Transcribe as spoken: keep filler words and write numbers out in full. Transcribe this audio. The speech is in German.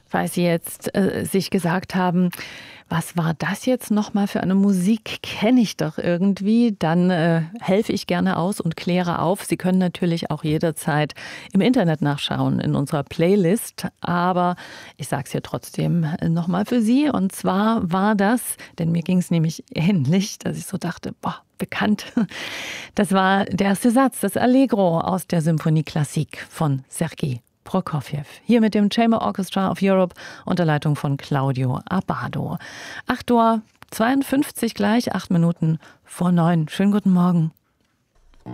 Weil Sie jetzt äh, sich gesagt haben, was war das jetzt nochmal für eine Musik? Kenne ich doch irgendwie. Dann äh, helfe ich gerne aus und kläre auf. Sie können natürlich auch jederzeit im Internet nachschauen in unserer Playlist. Aber ich sage es hier trotzdem nochmal für Sie. Und zwar war das, denn mir ging es nämlich ähnlich, dass ich so dachte, boah, bekannt. Das war der erste Satz, das Allegro aus der Symphonie Klassik von Sergei Prokofjew. Hier mit dem Chamber Orchestra of Europe unter Leitung von Claudio Abbado. acht Uhr zweiundfünfzig gleich, acht Minuten vor neun. Schönen guten Morgen.